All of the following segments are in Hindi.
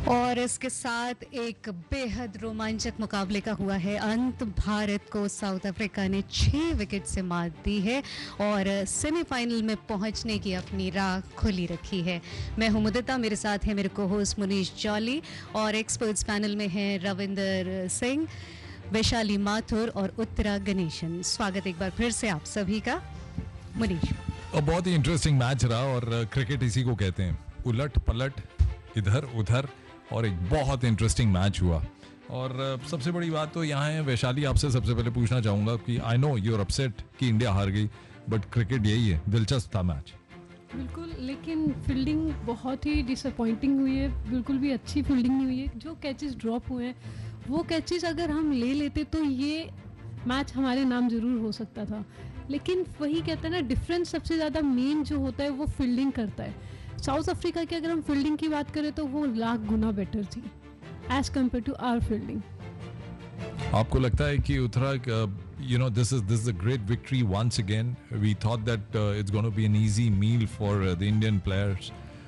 और इसके साथ एक बेहद रोमांचक मुकाबले का हुआ है अंत। भारत को साउथ अफ्रीका ने 6 विकेट से मात दी है और सेमीफाइनल में पहुंचने की अपनी राह खुली रखी है। मैं हूं मुदिता, मेरे साथ है मेरे को होस्ट मुनीश जॉली और एक्सपर्ट्स पैनल में हैं रविंदर सिंह, वैशाली माथुर और उत्तरा गणेशन। स्वागत एक बार फिर से आप सभी का। मुनीश, बहुत ही इंटरेस्टिंग मैच रहा और क्रिकेट इसी को कहते हैं, उलट पलट इधर उधर, और एक बहुत इंटरेस्टिंग मैच हुआ। और सबसे बड़ी बात तो यहाँ है, वैशाली आपसे सबसे पहले पूछना चाहूँगा कि I know you are upset कि इंडिया हार गई, बट क्रिकेट यही है, दिलचस्प था मैच। बिल्कुल, लेकिन फील्डिंग बहुत ही डिसअपॉइंटिंग हुई है, बिल्कुल भी अच्छी फील्डिंग नहीं हुई है। जो कैचेस ड्रॉप हुए हैं वो कैचेस अगर हम ले लेते तो ये मैच हमारे नाम ज़रूर हो सकता था। लेकिन वही कहते हैं ना, डिफरेंस सबसे ज़्यादा मेन जो होता है वो फील्डिंग करता है। साउथ अफ्रीका की अगर हम फील्डिंग की बात करें तो वो लाख गुना बेटर थी as compare to our fielding. आपको लगता है कि Uttara, you know, this is a great victory once again. We thought that it's going to be an easy meal for the Indian players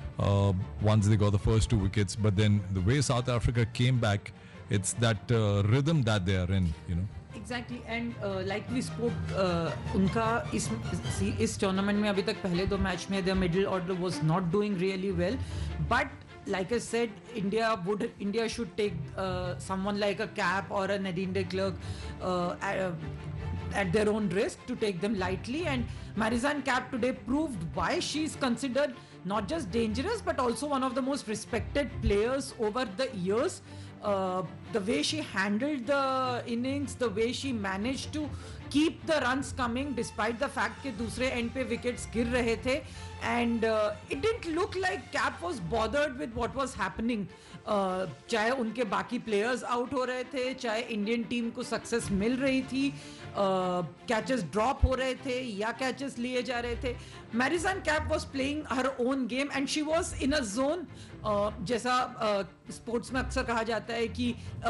once they got the first 2 wickets, but then the way South Africa came back, it's that rhythm that they are in, you know. Exactly, and like we spoke, उनका इस टूर्नामेंट में अभी तक पहले 2 मैच में the middle order was not doing really well, but like I said, India should take someone like a Cap or a Nadine de Klerk at their own risk to take them lightly, and Marizanne Kapp today proved why she is considered not just dangerous but also one of the most respected players over the years. The way she handled the innings, the way she managed to keep the runs coming despite the fact कि दूसरे end पे wickets गिर रहे थे, and it didn't look like Cap was bothered with what was happening. चाहे उनके बाकी players out हो रहे थे, चाहे Indian team को success मिल रही थी, कैचेस ड्रॉप हो रहे थे या कैचेस लिए जा रहे थे, मैरिजान cap was playing her own game and she was in a zone. जैसा स्पोर्ट्स में अक्सर कहा जाता है कि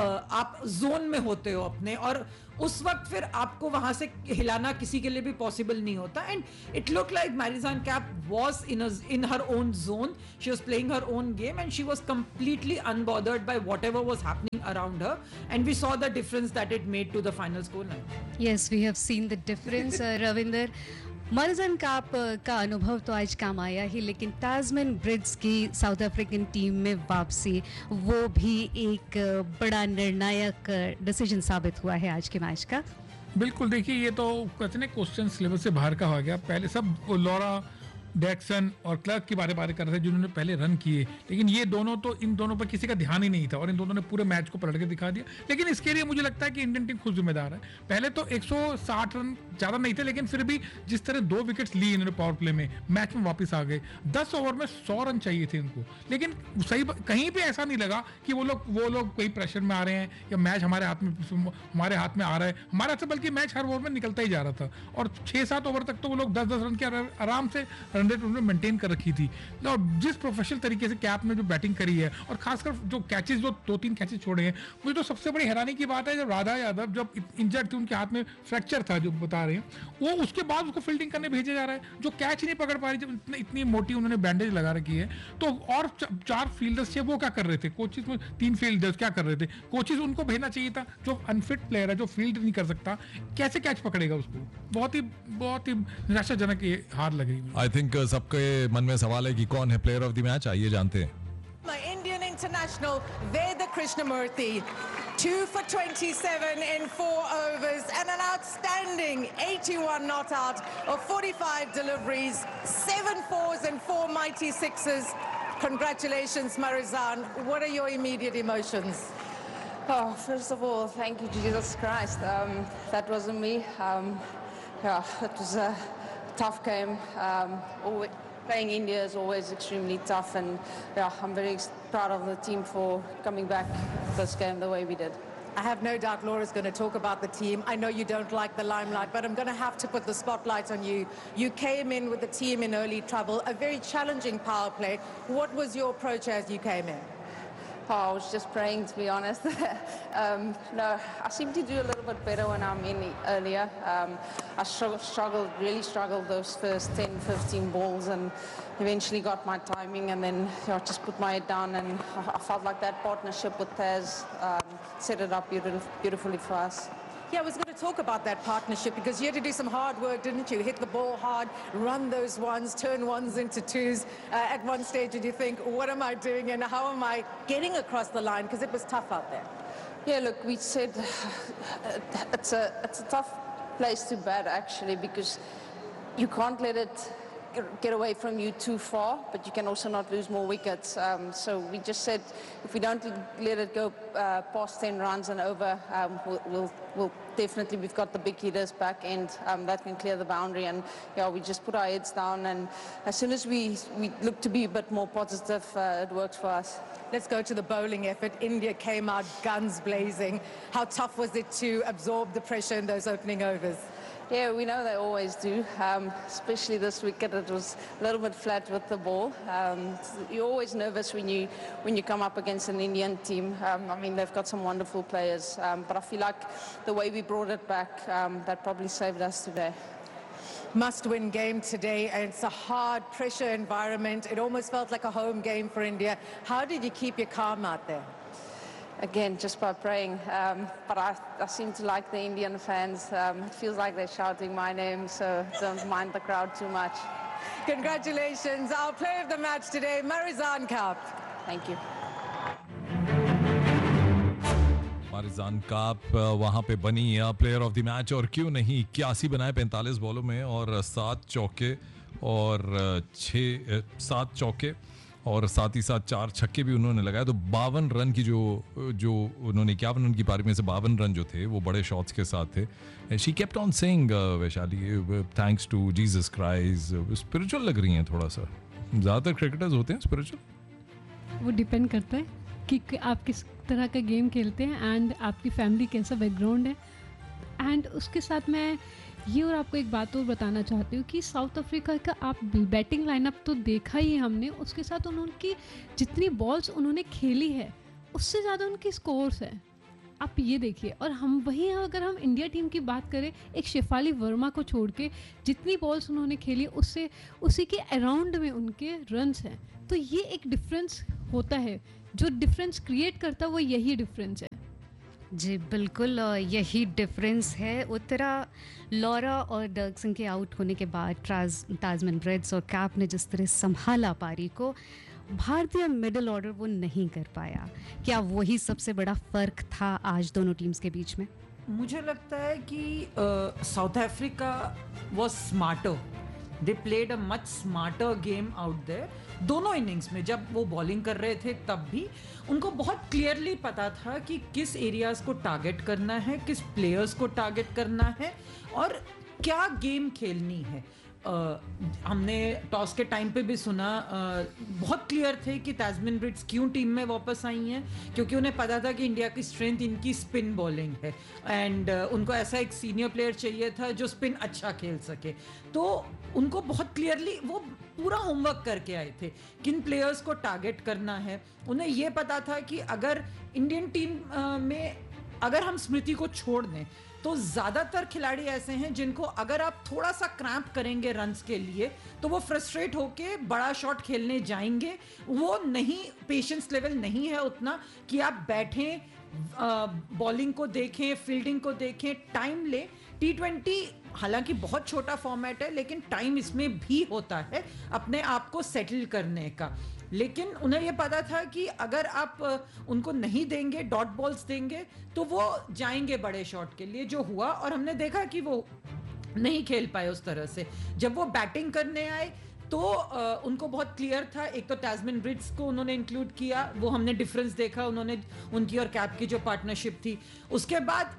आप जोन में होते हो अपने, और उस वक्त फिर आपको वहां से हिलाना किसी के लिए भी पॉसिबल नहीं होता, and it look like मैरिजान cap was in her own zone. She was playing her own game and she was completely unbothered by whatever was happening around her, and we saw the difference that it made to the final scoreline. Yes, we have seen the difference. Ravinder, मरिजान cap का अनुभव तो आज काम आया ही, लेकिन ताजमैन ब्रिड्स की साउथ अफ्रीकन टीम में वापसी, वो भी एक बड़ा निर्णायक डिसीजन साबित हुआ है आज के मैच का। बिल्कुल, देखिए ये तो कितने क्वेश्चन सिलेबस से बाहर का हो गया। पहले सब लॉरा डैक्सन और क्लर्क की बारे कर रहे थे जिन्होंने पहले रन किए, लेकिन ये दोनों तो, इन दोनों पर किसी का ध्यान ही नहीं था और इन दोनों ने पूरे मैच को पलट के दिखा दिया। लेकिन इसके लिए मुझे लगता है कि इंडियन टीम खुद जिम्मेदार है। पहले तो 160 रन ज़्यादा नहीं थे, लेकिन फिर भी जिस तरह 2 विकेट्स ली इन्होंने पावर प्ले में, मैच में वापस आ गए। 10 ओवर में 100 रन चाहिए थे इनको, लेकिन सही कहीं भी ऐसा नहीं लगा कि वो लोग कोई प्रेशर में आ रहे हैं या मैच हमारे हाथ में आ रहा है हमारे हाथ से, बल्कि मैच हर ओवर में निकलता ही जा रहा था। और 6-7 ओवर तक तो वो लोग 10-10 रन के आराम से रन रेट उन्होंने मेंटेन कर रखी थी। और जिस प्रोफेशनल तरीके से कैप ने जो बैटिंग करी है, और खासकर जो कैचेस, जो 2-3 कैचेस छोड़े हैं, मुझे तो सबसे बड़ी हैरानी की बात है, जब राधा यादव जब इंजर्ड थी, उनके हाथ में फ्रैक्चर था जो बता रहे हैं, वो उसके बाद उसको फील्डिंग करने भेजा जा रहा है, जो कैच ही नहीं पकड़ पा रही, जब इतनी मोटी उन्होंने बैंडेज लगा रखी है। तो और 4 फील्डर्स थे, वो क्या कर रहे थे? कोचेस में 3 फील्डर्स क्या कर रहे थे? कोचेस उनको भेजना चाहिए था, जो अनफिट प्लेयर है, जो फील्ड नहीं कर सकता, कैसे कैच पकड़ेगा उसको? बहुत ही निराशाजनक ये हार लगी। आई थिंक सबके मन में सवाल है कि कौन है प्लेयर ऑफ द मैच, आइए जानते हैं। Indian international Veda Krishnamurthy, 2 for 27 in 4 overs and an outstanding 81 not out of 45 deliveries, 7 fours and 4 mighty sixes. Congratulations, Marizanne. What are your immediate emotions? Oh, first of all, thank you, Jesus Christ. That wasn't me. It was a tough game. Playing India is always extremely tough, and I'm very proud of the team for coming back this game the way we did. I have no doubt Laura's going to talk about the team. I know you don't like the limelight, but I'm going to have to put the spotlight on you. You came in with the team in early trouble, a very challenging power play. What was your approach as you came in? Oh, I was just praying, to be honest. No, I seem to do a little bit better when I'm in earlier. I really struggled those first 10, 15 balls, and eventually got my timing, and then just put my head down, and I felt like that partnership with Taz set it up beautifully for us. Yeah, I was going to talk about that partnership because you had to do some hard work, didn't you? Hit the ball hard, run those ones, turn ones into twos. At one stage, did you think, what am I doing and how am I getting across the line? Because it was tough out there. Yeah, look, we said it's a tough place to bat, actually, because you can't let it get away from you too far, but you can also not lose more wickets. So we just said if we don't let it go past 10 runs and over, we'll definitely, we've got the big hitters back end that can clear the boundary, and we just put our heads down, and as soon as we look to be a bit more positive, it works for us. Let's go to the bowling effort. India came out guns blazing. How tough was it to absorb the pressure in those opening overs? Yeah, we know they always do, especially this wicket. It was a little bit flat with the ball. You're always nervous when you come up against an Indian team. I mean, they've got some wonderful players, but I feel like the way we brought it back, that probably saved us today. Must-win game today, and it's a hard pressure environment. It almost felt like a home game for India. How did you keep your calm out there? Again, just by praying, but I seem to like the Indian fans. It feels like they're shouting my name, so don't mind the crowd too much. Congratulations, our player of the match today, Marizan Kaap. Thank you. Marizanne काप वहाँ पे बनी प्लेयर ऑफ द मैच, और क्यों नहीं, 81 बनाए 45 बॉलों में और 7 चौके और 7 चौके और साथ ही साथ 4 छक्के भी उन्होंने लगाए। तो 52 रन की जो उन्होंने 51 रन की पारी में से 52 रन जो थे वो बड़े शॉट्स के साथ थे। She kept on saying Vaishali, thanks to Jesus Christ. Spiritual लग रही हैं थोड़ा सा। ज़्यादातर क्रिकेटर्स होते हैं स्पिरिचुअल। वो डिपेंड करता है कि आप किस तरह का गेम खेलते हैं एंड आपकी फैमिली कैसा बैकग्राउंड है। एंड उसके साथ मैं ये और आपको एक बात और बताना चाहती हूँ कि साउथ अफ्रीका का आप बैटिंग लाइनअप तो देखा ही हमने, उसके साथ उनकी जितनी बॉल्स उन्होंने खेली है उससे ज़्यादा उनकी स्कोर्स है, आप ये देखिए। और हम वहीं अगर हम इंडिया टीम की बात करें, एक शेफाली वर्मा को छोड़ के जितनी बॉल्स उन्होंने खेली उससे उसी के अराउंड में उनके रन्स हैं। तो ये एक डिफरेंस होता है, जो डिफरेंस क्रिएट करता है वो यही डिफरेंस है। जी बिल्कुल, यही डिफरेंस है। उत्तरा, लॉरा और डर्कसन के आउट होने के बाद ताजमन ब्रिड्स और कैप ने जिस तरह संभाला पारी को, भारतीय मिडिल ऑर्डर वो नहीं कर पाया। क्या वही सबसे बड़ा फ़र्क था आज दोनों टीम्स के बीच में? मुझे लगता है कि south Africa was smarter, they played a much smarter game out there. दोनों इनिंग्स में जब वो बॉलिंग कर रहे थे तब भी उनको बहुत क्लियरली पता था कि किस एरियाज को टारगेट करना है, किस प्लेयर्स को टारगेट करना है और क्या गेम खेलनी है। हमने टॉस के टाइम पे भी सुना, बहुत क्लियर थे कि ताजमिन ब्रिड्स क्यों टीम में वापस आई हैं, क्योंकि उन्हें पता था कि इंडिया की स्ट्रेंथ इनकी स्पिन बॉलिंग है एंड उनको ऐसा एक सीनियर प्लेयर चाहिए था जो स्पिन अच्छा खेल सके। तो उनको बहुत क्लियरली वो पूरा होमवर्क करके आए थे किन प्लेयर्स को टारगेट करना है। उन्हें ये पता था कि अगर इंडियन टीम में अगर हम स्मृति को छोड़ दें तो ज़्यादातर खिलाड़ी ऐसे हैं जिनको अगर आप थोड़ा सा क्रैम्प करेंगे रन्स के लिए तो वो फ्रस्ट्रेट होके बड़ा शॉट खेलने जाएंगे। वो नहीं, पेशेंस लेवल नहीं है उतना कि आप बैठें, बॉलिंग को देखें, फील्डिंग को देखें, टाइम ले। T20 हालांकि बहुत छोटा फॉर्मेट है लेकिन टाइम इसमें भी होता है अपने आप को सेटल करने का। लेकिन उन्हें यह पता था कि अगर आप उनको नहीं देंगे, डॉट बॉल्स देंगे, तो वो जाएंगे बड़े शॉट के लिए, जो हुआ। और हमने देखा कि वो नहीं खेल पाए उस तरह से। जब वो बैटिंग करने आए तो उनको बहुत क्लियर था, एक तो ताजमिन ब्रिड्स को उन्होंने इंक्लूड किया, वो हमने डिफरेंस देखा, उन्होंने उनकी और कैप की जो पार्टनरशिप थी। उसके बाद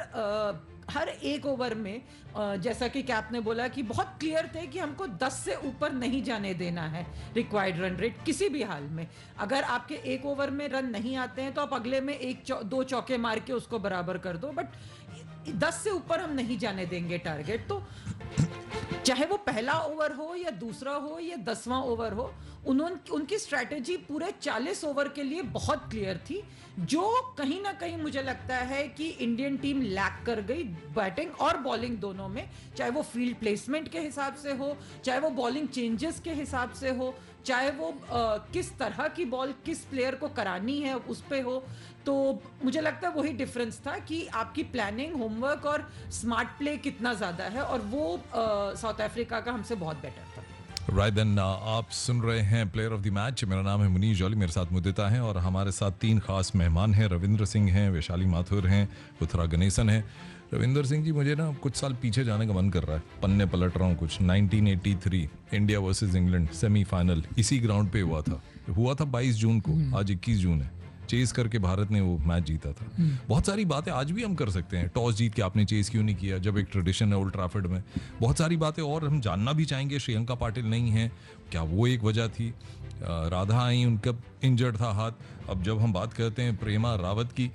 हर एक ओवर में जैसा कि कैप ने बोला कि बहुत क्लियर थे कि हमको 10 से ऊपर नहीं जाने देना है रिक्वायर्ड रन रेट किसी भी हाल में। अगर आपके एक ओवर में रन नहीं आते हैं तो आप अगले में 1-2 चौके मार के उसको बराबर कर दो, बट 10 से ऊपर हम नहीं जाने देंगे टारगेट। तो चाहे वो पहला ओवर हो या दूसरा हो या 10वां ओवर हो, उनकी स्ट्रैटेजी पूरे 40 ओवर के लिए बहुत क्लियर थी, जो कहीं ना कहीं मुझे लगता है कि इंडियन टीम लैक कर गई बैटिंग और बॉलिंग दोनों में, चाहे वो फील्ड प्लेसमेंट के हिसाब से हो, चाहे वो बॉलिंग चेंजेस के हिसाब से हो, चाहे वो किस तरह की बॉल किस प्लेयर को करानी है उस पे हो। तो मुझे लगता है वही डिफरेंस था कि आपकी प्लानिंग, होमवर्क और स्मार्ट प्ले कितना ज़्यादा है, और वो साउथ अफ्रीका का हमसे बहुत बेटर था। राइट देन, आप सुन रहे हैं प्लेयर ऑफ द मैच। मेरा नाम है मुनीश जॉली, मेरे साथ मुदिता हैं और हमारे साथ 3 खास मेहमान हैं। रविंद्र सिंह हैं, वैशाली माथुर हैं, उत्तरा गणेशन हैं। रविंद्र सिंह जी, मुझे ना कुछ साल पीछे जाने का मन कर रहा है, पन्ने पलट रहा हूँ कुछ। 1983 इंडिया वर्सेस इंग्लैंड सेमीफाइनल इसी ग्राउंड पे हुआ था 22 जून को, आज 21 जून है। चेस करके भारत ने वो मैच जीता था। बहुत सारी बातें आज भी हम कर सकते हैं, टॉस जीत के आपने चेस क्यों नहीं किया, जब एक ट्रेडिशन है ओल्ड ट्रैफर्ड में। बहुत सारी बातें और हम जानना भी चाहेंगे। श्रेयंका पाटिल नहीं है, क्या वो एक वजह थी? राधा आई, उनका इंजर्ड था हाथ। अब जब हम बात करते हैं प्रेमा रावत की,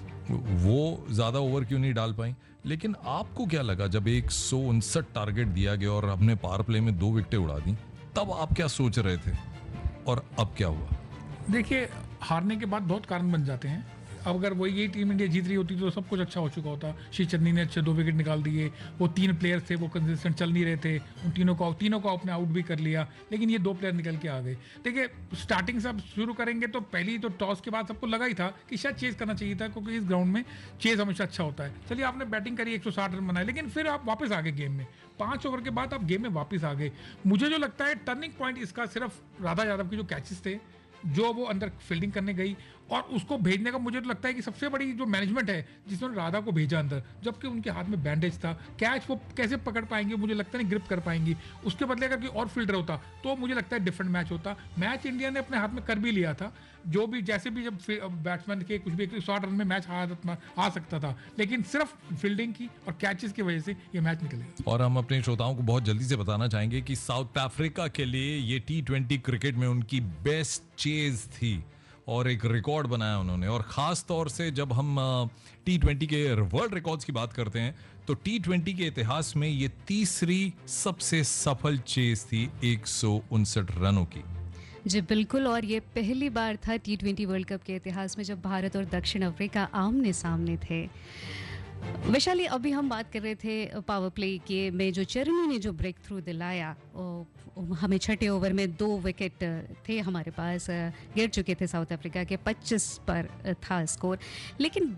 वो ज़्यादा ओवर क्यों नहीं डाल पाई? लेकिन आपको क्या लगा जब 159 टारगेट दिया गया और हमने पावर प्ले में 2 विकेटें उड़ा दी, तब आप क्या सोच रहे थे और अब क्या हुआ? देखिए, हारने के बाद बहुत कारण बन जाते हैं। अब अगर वही यही टीम इंडिया जीत रही होती तो सब कुछ अच्छा हो चुका होता। श्री चन्नी ने अच्छे 2 विकेट निकाल दिए, वो 3 प्लेयर्स थे वो कंसिस्टेंट चल नहीं रहे थे, उन तीनों को आपने आउट भी कर लिया, लेकिन ये 2 प्लेयर निकल के आ गए। देखिए, स्टार्टिंग से अब शुरू करेंगे तो पहली तो टॉस के बाद सबको लगा ही था कि शायद चेस करना चाहिए था, क्योंकि इस ग्राउंड में चेस हमेशा अच्छा होता है। चलिए, आपने बैटिंग करी, 160 रन बनाए, लेकिन फिर आप वापस आ गए गेम में। 5 ओवर के बाद आप गेम में वापस आ गए। मुझे जो लगता है टर्निंग पॉइंट इसका सिर्फ राधा यादव के जो कैचेस थे, जो वो अंदर फील्डिंग करने गई और उसको भेजने का मुझे तो लगता है कि सबसे बड़ी जो मैनेजमेंट है जिसने राधा को भेजा अंदर, जबकि उनके हाथ में बैंडेज था। कैच वो कैसे पकड़ पाएंगे, मुझे लगता नहीं ग्रिप कर पाएंगी। उसके बदले अगर कोई और फील्डर होता तो मुझे लगता है डिफरेंट मैच होता। मैच इंडिया ने अपने हाथ में कर भी लिया था, जो भी जैसे भी जब बैट्समैन के कुछ भी 160 रन में मैच आ सकता था, लेकिन सिर्फ फील्डिंग की और कैचेस की वजह से ये मैच निकल गया। और हम अपने श्रोताओं को बहुत जल्दी से बताना चाहेंगे कि साउथ अफ्रीका के लिए ये T20 क्रिकेट में उनकी बेस्ट चेज थी और एक रिकॉर्ड बनाया उन्होंने। और ख़ास तौर से जब हम T20 के वर्ल्ड रिकॉर्ड्स की बात करते हैं तो T20 के इतिहास में ये तीसरी सबसे सफल चेज थी 159 रनों की। जी बिल्कुल, और ये पहली बार था T20 वर्ल्ड कप के इतिहास में जब भारत और दक्षिण अफ्रीका आमने सामने थे। वैशाली, अभी हम बात कर रहे थे पावर प्ले के में जो चरनी ने जो ब्रेक थ्रू दिलाया, हमें 6ठे ओवर में 2 विकेट थे हमारे पास, गिर चुके थे साउथ अफ्रीका के, 25 पर था स्कोर। लेकिन